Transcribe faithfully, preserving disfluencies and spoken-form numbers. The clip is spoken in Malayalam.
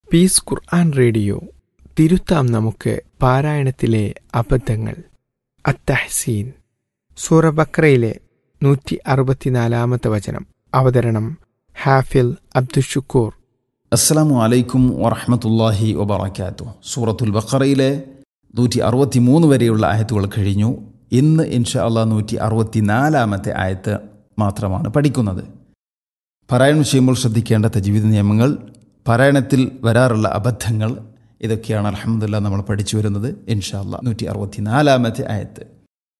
പീസ് ഖുർആൻ റേഡിയോ തിരുത്താം നമുക്ക് പാരായണത്തിലെ അബദ്ധങ്ങൾ. അത്തഹ്സീൻ. സൂറ ബഖറയിലെ നൂറ്റി അറുപത്തിനാലാമത്തെ വചനം. അവതരണം ഹാഫിൽ അബ്ദുഷുക്കൂർ. അസ്സലാമു അലൈക്കും വറഹ്മത്തുള്ളാഹി വബറകാതുഹു. സൂറത്തുൽ ബഖറയിലെ നൂറ്റി അറുപത്തി മൂന്ന് വരെയുള്ള ആയത്തുകൾ കഴിഞ്ഞു. ഇന്ന് ഇൻഷാ അള്ളാഹ് നൂറ്റി അറുപത്തിനാലാമത്തെ ആയത്ത് മാത്രമാണ് പഠിക്കുന്നത്. പാരായണം ചെയ്യുമ്പോൾ ശ്രദ്ധിക്കേണ്ട തജ്വീദ് നിയമങ്ങൾ, പാരായണത്തിൽ വരാറുള്ള അബദ്ധങ്ങൾ, ഇതൊക്കെയാണ് അൽഹംദുലില്ലാഹ് നമ്മൾ പഠിച്ചു വരുന്നത്. ഇൻഷാ അള്ളാഹ് നൂറ്റി അറുപത്തിനാലാമത്തെ ആയത്ത്.